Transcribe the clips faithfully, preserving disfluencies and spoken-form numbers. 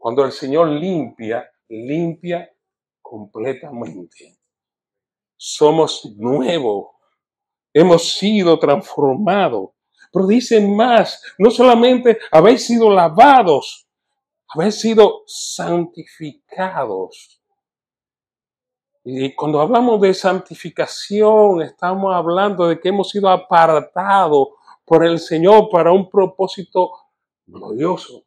Cuando el Señor limpia, limpia completamente. Somos nuevos, hemos sido transformados. Pero dice más, no solamente habéis sido lavados, habéis sido santificados. Y cuando hablamos de santificación, estamos hablando de que hemos sido apartados por el Señor para un propósito glorioso.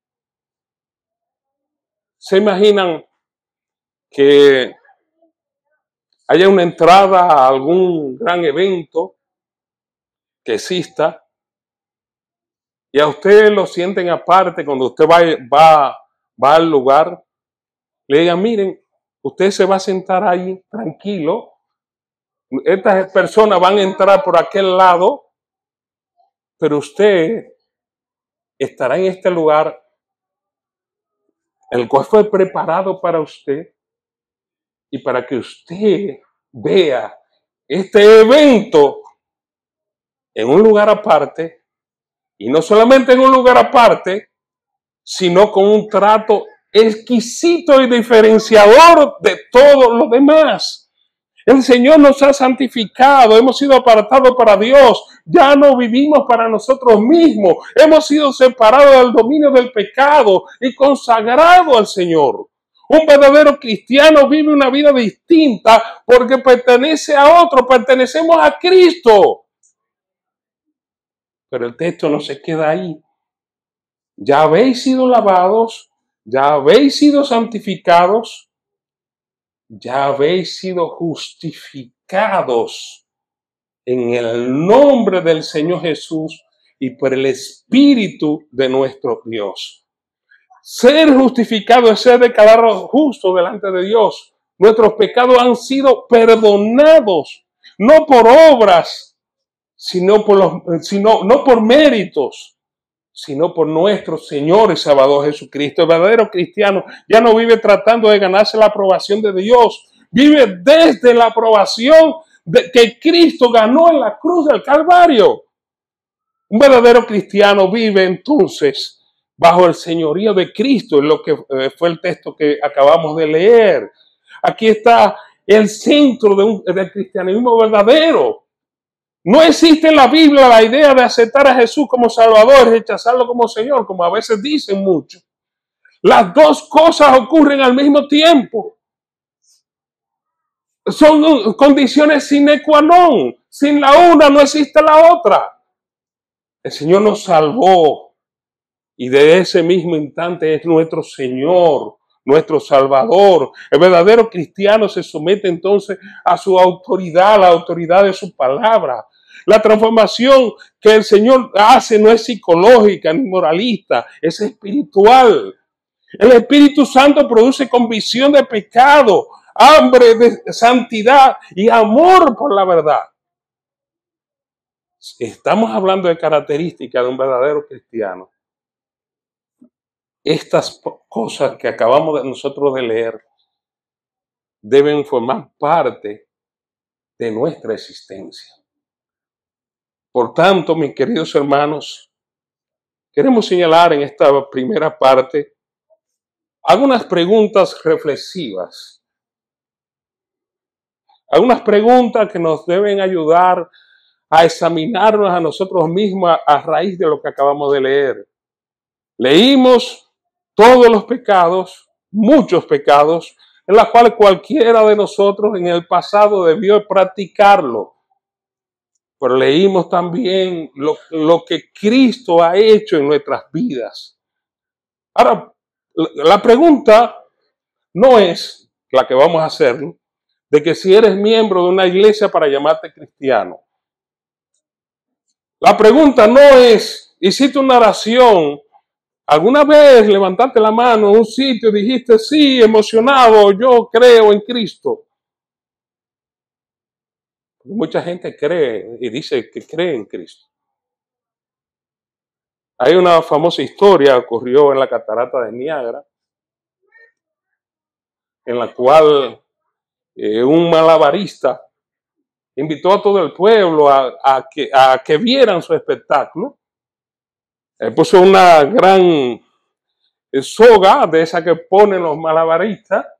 ¿Se imaginan que haya una entrada a algún gran evento que exista y a usted lo sienten aparte cuando usted va, va, va al lugar? Le digan, miren, usted se va a sentar ahí tranquilo, estas personas van a entrar por aquel lado, pero usted estará en este lugar, el cual fue preparado para usted y para que usted vea este evento en un lugar aparte, y no solamente en un lugar aparte, sino con un trato exquisito y diferenciador de todo lo demás. El Señor nos ha santificado, hemos sido apartados para Dios, ya no vivimos para nosotros mismos, hemos sido separados del dominio del pecado y consagrados al Señor. Un verdadero cristiano vive una vida distinta porque pertenece a otro, pertenecemos a Cristo. Pero el texto no se queda ahí. Ya habéis sido lavados, ya habéis sido santificados, ya habéis sido justificados en el nombre del Señor Jesús y por el Espíritu de nuestro Dios. Ser justificado es ser declarado justo delante de Dios. Nuestros pecados han sido perdonados, no por obras, sino por los, sino, no por méritos, sino por nuestro Señor y Salvador Jesucristo. El verdadero cristiano ya no vive tratando de ganarse la aprobación de Dios, vive desde la aprobación de que Cristo ganó en la cruz del Calvario. Un verdadero cristiano vive entonces bajo el señorío de Cristo, en lo que fue el texto que acabamos de leer. Aquí está el centro de un, del cristianismo verdadero. No existe en la Biblia la idea de aceptar a Jesús como Salvador, rechazarlo como Señor, como a veces dicen muchos. Las dos cosas ocurren al mismo tiempo. Son condiciones sine qua non. Sin la una no existe la otra. El Señor nos salvó y de ese mismo instante es nuestro Señor, nuestro Salvador. El verdadero cristiano se somete entonces a su autoridad, a la autoridad de su palabra. La transformación que el Señor hace no es psicológica ni moralista, es espiritual. El Espíritu Santo produce convicción de pecado, hambre de santidad y amor por la verdad. Estamos hablando de características de un verdadero cristiano. Estas cosas que acabamos de nosotros de leer deben formar parte de nuestra existencia. Por tanto, mis queridos hermanos, queremos señalar en esta primera parte algunas preguntas reflexivas, algunas preguntas que nos deben ayudar a examinarnos a nosotros mismos a, a raíz de lo que acabamos de leer. Leímos todos los pecados, muchos pecados, en los cuales cualquiera de nosotros en el pasado debió practicarlo. Pero leímos también lo, lo que Cristo ha hecho en nuestras vidas. Ahora, la pregunta no es la que vamos a hacer, ¿no?, de que si eres miembro de una iglesia para llamarte cristiano. La pregunta no es, hiciste una oración, alguna vez levantaste la mano en un sitio y dijiste, sí, emocionado, yo creo en Cristo. Mucha gente cree y dice que cree en Cristo. Hay una famosa historia, ocurrió en la catarata de Niágara, en la cual eh, un malabarista invitó a todo el pueblo a, a, que, a que vieran su espectáculo. Eh, puso una gran soga, de esa que ponen los malabaristas,